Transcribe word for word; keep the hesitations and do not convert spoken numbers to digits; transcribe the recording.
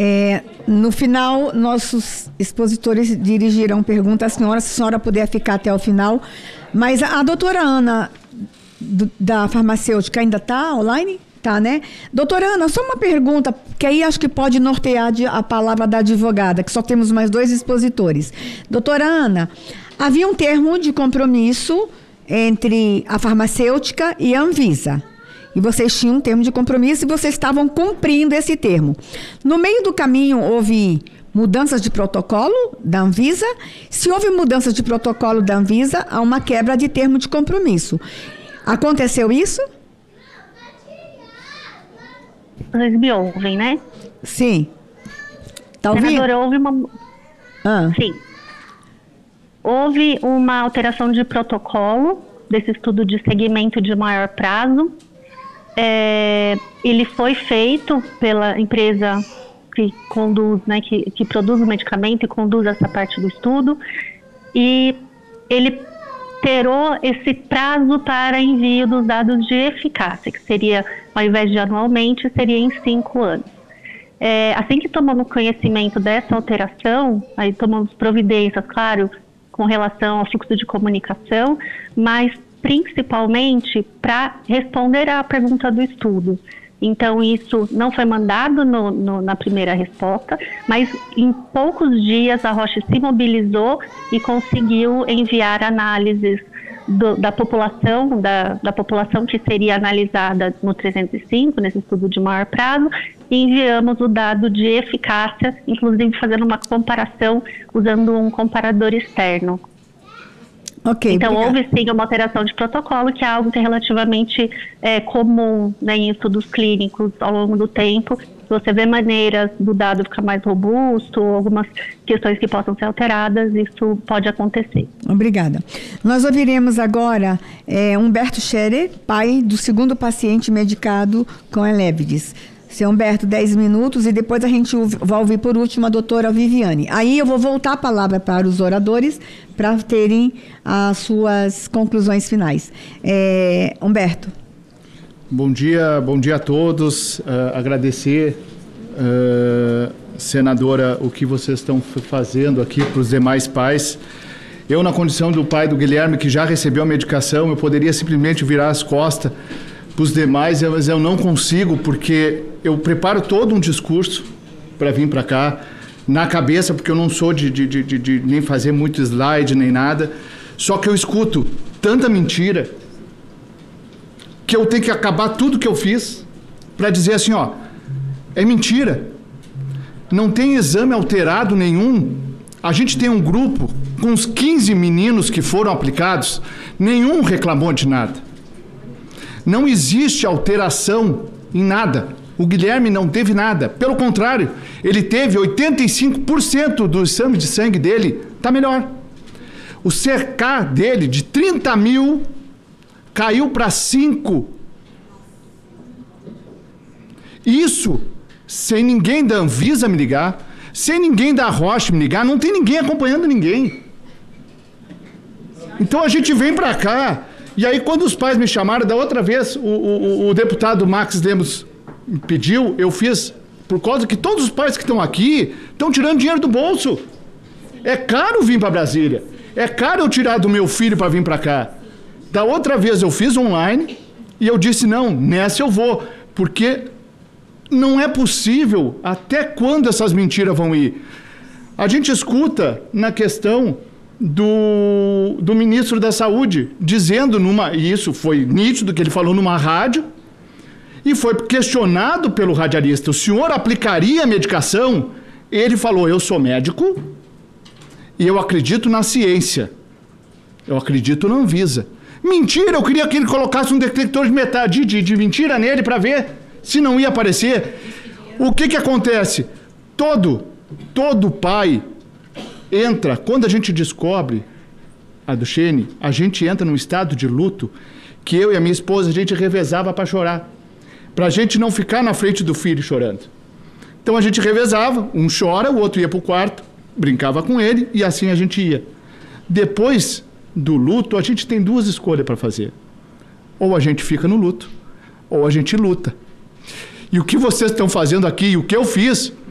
É, no final, nossos expositores dirigirão perguntas à senhora, se a senhora puder ficar até o final. Mas a, a doutora Ana, do, da farmacêutica, ainda está online? Tá, né? Doutora Ana, só uma pergunta, que aí acho que pode nortear de, a palavra da advogada, que só temos mais dois expositores. Doutora Ana, havia um termo de compromisso entre a farmacêutica e a Anvisa. E vocês tinham um termo de compromisso e vocês estavam cumprindo esse termo. No meio do caminho, houve mudanças de protocolo da Anvisa. Se houve mudanças de protocolo da Anvisa, há uma quebra de termo de compromisso. Aconteceu isso? Vocês me ouvem, né? Sim. Tá ouvindo? Senadora, houve uma... Ah. Sim. Houve uma alteração de protocolo desse estudo de segmento de maior prazo. É, ele foi feito pela empresa que conduz, né, que, que produz o medicamento e conduz essa parte do estudo, e ele terou esse prazo para envio dos dados de eficácia, que seria, ao invés de anualmente, seria em cinco anos. É, assim que tomamos conhecimento dessa alteração, aí tomamos providências, claro, com relação ao fluxo de comunicação, mas principalmente para responder à pergunta do estudo. Então, isso não foi mandado no, no, na primeira resposta, mas em poucos dias a Roche se mobilizou e conseguiu enviar análises do, da população, da, da população que seria analisada no trezentos e cinco, nesse estudo de maior prazo, e enviamos o dado de eficácia, inclusive fazendo uma comparação usando um comparador externo. Okay, então, obrigada. houve sim uma alteração de protocolo, que é algo que é relativamente é, comum, né, em estudos clínicos ao longo do tempo. Você vê maneiras do dado ficar mais robusto, algumas questões que possam ser alteradas, isso pode acontecer. Obrigada. Nós ouviremos agora é, Humberto Scherer, pai do segundo paciente medicado com Elevidys. Seu Humberto, dez minutos, e depois a gente vai ouvir por último a doutora Viviane. Aí eu vou voltar a palavra para os oradores para terem as suas conclusões finais. É, Humberto. Bom dia, bom dia a todos. Uh, agradecer, uh, senadora, o que vocês estão fazendo aqui para os demais pais. Eu, na condição do pai do Guilherme, que já recebeu a medicação, eu poderia simplesmente virar as costas para os demais, mas eu não consigo, porque eu preparo todo um discurso para vir para cá, na cabeça, porque eu não sou de, de, de, de nem fazer muito slide, nem nada, só que eu escuto tanta mentira que eu tenho que acabar tudo que eu fiz para dizer assim, ó, é mentira, não tem exame alterado nenhum, a gente tem um grupo com uns quinze meninos que foram aplicados, nenhum reclamou de nada. Não existe alteração em nada. O Guilherme não teve nada. Pelo contrário, ele teve oitenta e cinco por cento do exame de sangue dele, está melhor. O C K dele, de trinta mil, caiu para cinco. Isso, sem ninguém da Anvisa me ligar, sem ninguém da Roche me ligar, não tem ninguém acompanhando ninguém. Então a gente vem para cá. E aí, quando os pais me chamaram, da outra vez, o, o, o deputado Max Lemos me pediu, eu fiz, por causa que todos os pais que estão aqui estão tirando dinheiro do bolso. É caro vir para Brasília. É caro eu tirar do meu filho para vir para cá. Da outra vez eu fiz online e eu disse, não, nessa eu vou. Porque não é possível, até quando essas mentiras vão ir? A gente escuta na questão Do, do ministro da Saúde, dizendo numa, e isso foi nítido que ele falou numa rádio, e foi questionado pelo radialista, o senhor aplicaria a medicação? Ele falou, eu sou médico e eu acredito na ciência, eu acredito na Anvisa. Mentira, eu queria que ele colocasse um detector de, metade, de, de mentira nele para ver se não ia aparecer. O que que acontece? Todo, todo pai entra, quando a gente descobre a Duchenne, a gente entra num estado de luto que eu e a minha esposa, a gente revezava para chorar, para a gente não ficar na frente do filho chorando. Então a gente revezava, um chora, o outro ia para o quarto, brincava com ele e assim a gente ia. Depois do luto, a gente tem duas escolhas para fazer. Ou a gente fica no luto, ou a gente luta. E o que vocês estão fazendo aqui, e o que eu fiz,